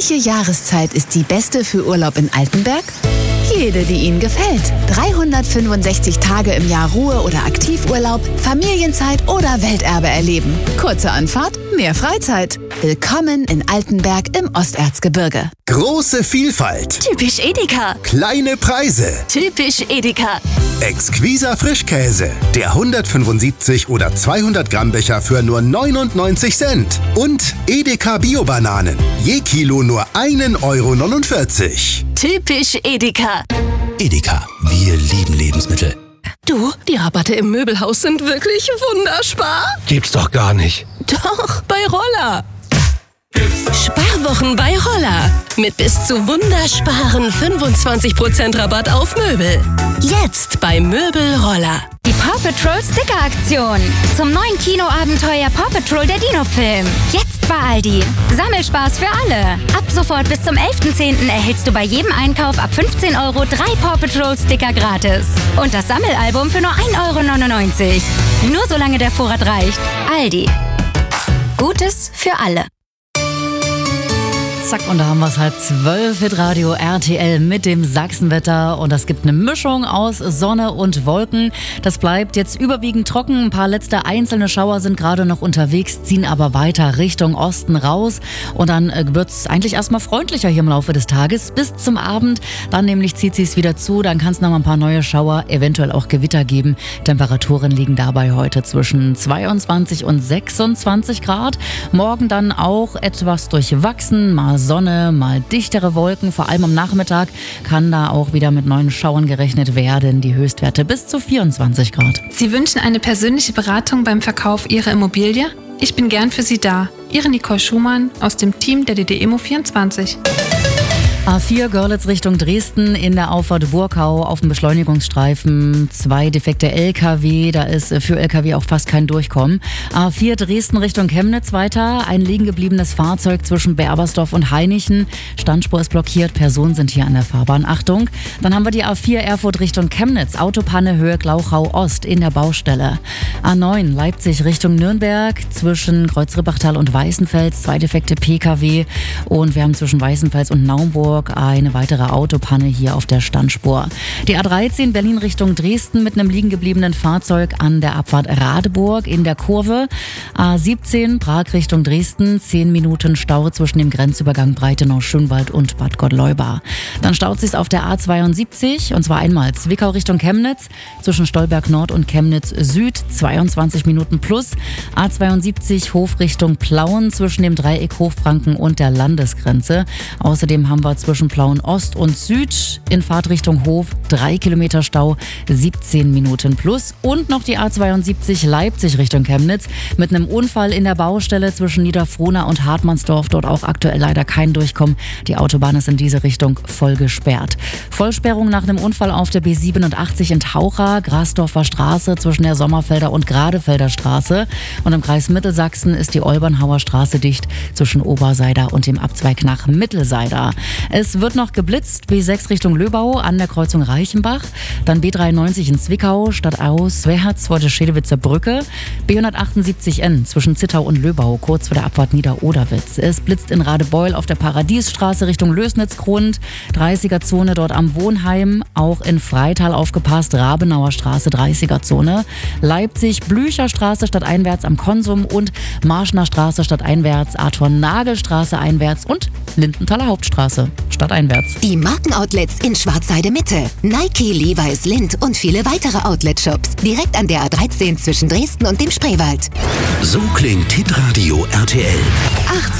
Welche Jahreszeit ist die beste für Urlaub in Altenberg? Jede, die Ihnen gefällt. 365 Tage im Jahr Ruhe- oder Aktivurlaub, Familienzeit oder Welterbe erleben. Kurze Anfahrt, mehr Freizeit. Willkommen in Altenberg im Osterzgebirge. Große Vielfalt. Typisch Edeka. Kleine Preise. Typisch Edeka. Exquiser Frischkäse. Der 175 oder 200 Gramm Becher für nur 99 Cent. Und Edeka Bio-Bananen. Je Kilo nur 1,49 €. Typisch Edeka. Edeka, wir lieben Lebensmittel. Du, die Rabatte im Möbelhaus sind wirklich wunderspar. Gibt's doch gar nicht. Doch, bei Roller. Sparwochen bei Roller. Mit bis zu wundersparen 25% Rabatt auf Möbel. Jetzt bei Möbel Roller. Die Paw Patrol Sticker Aktion. Zum neuen Kinoabenteuer Paw Patrol der Dino-Film. Jetzt bei Aldi. Sammelspaß für alle. Ab sofort bis zum 11.10. erhältst du bei jedem Einkauf ab 15 € 3 Paw Patrol Sticker gratis. Und das Sammelalbum für nur 1,99 €. Nur solange der Vorrat reicht. Aldi. Gutes für alle. Zack, und da haben wir es 11:30 mit Radio RTL mit dem Sachsenwetter. Und das gibt eine Mischung aus Sonne und Wolken. Das bleibt jetzt überwiegend trocken. Ein paar letzte einzelne Schauer sind gerade noch unterwegs, ziehen aber weiter Richtung Osten raus. Und dann wird es eigentlich erstmal freundlicher hier im Laufe des Tages bis zum Abend. Dann nämlich zieht es wieder zu. Dann kann es noch mal ein paar neue Schauer, eventuell auch Gewitter geben. Temperaturen liegen dabei heute zwischen 22 und 26 Grad. Morgen dann auch etwas durchwachsen. Mal Sonne, mal dichtere Wolken. Vor allem am Nachmittag kann da auch wieder mit neuen Schauern gerechnet werden. Die Höchstwerte bis zu 24 Grad. Sie wünschen eine persönliche Beratung beim Verkauf Ihrer Immobilie? Ich bin gern für Sie da. Ihre Nicole Schumann aus dem Team der DDEMO24. A4 Görlitz Richtung Dresden in der Auffahrt Burkau auf dem Beschleunigungsstreifen. 2 defekte LKW, da ist für LKW auch fast kein Durchkommen. A4 Dresden Richtung Chemnitz weiter. Ein liegen gebliebenes Fahrzeug zwischen Berbersdorf und Hainichen. Standspur ist blockiert, Personen sind hier an der Fahrbahn. Achtung, dann haben wir die A4 Erfurt Richtung Chemnitz. Autopanne Höhe Glauchau Ost in der Baustelle. A9 Leipzig Richtung Nürnberg zwischen Kreuzribbachtal und Weißenfels. 2 defekte PKW und wir haben zwischen Weißenfels und Naumburg eine weitere Autopanne hier auf der Standspur. Die A13 Berlin Richtung Dresden mit einem liegen gebliebenen Fahrzeug an der Abfahrt Radeburg in der Kurve. A17 Prag Richtung Dresden, 10 Minuten Stau zwischen dem Grenzübergang Breitenau-Schönwald und Bad Gottleuba. Dann staut sich's auf der A72 und zwar einmal Zwickau Richtung Chemnitz zwischen Stolberg Nord und Chemnitz Süd, 22 Minuten plus. A72 Hof Richtung Plauen zwischen dem Dreieck Hochfranken und der Landesgrenze. Außerdem haben wir zwischen Plauen Ost und Süd in Fahrtrichtung Hof 3 Kilometer Stau, 17 Minuten plus. Und noch die A72 Leipzig Richtung Chemnitz mit einem Unfall in der Baustelle zwischen Niederfrohna und Hartmannsdorf. Dort auch aktuell leider kein Durchkommen. Die Autobahn ist in diese Richtung voll gesperrt. Vollsperrung nach einem Unfall auf der B87 in Taucher, Grasdorfer Straße zwischen der Sommerfelder und Gradefelder Straße. Und im Kreis Mittelsachsen ist die Olbernhauer Straße dicht zwischen Oberseider und dem Abzweig nach Mittelseider. Es wird noch geblitzt, B6 Richtung Löbau an der Kreuzung Reichenbach, dann B93 in Zwickau, stadtaus Werz vor der Schedewitzer Brücke, B178N zwischen Zittau und Löbau, kurz vor der Abfahrt Nieder-Oderwitz. Es blitzt in Radebeul auf der Paradiesstraße Richtung Lößnitzgrund, 30er-Zone dort am Wohnheim, auch in Freital aufgepasst, Rabenauer Straße 30er-Zone, Leipzig Blücherstraße stadteinwärts am Konsum und Marschner Straße stadteinwärts, Arthur-Nagel-Straße einwärts und Lindenthaler Hauptstraße stadteinwärts. Die Markenoutlets in Schwarzheide Mitte. Nike, Levi's, Lindt und viele weitere Outlet-Shops. Direkt an der A13 zwischen Dresden und dem Spreewald. So klingt Hitradio RTL. 18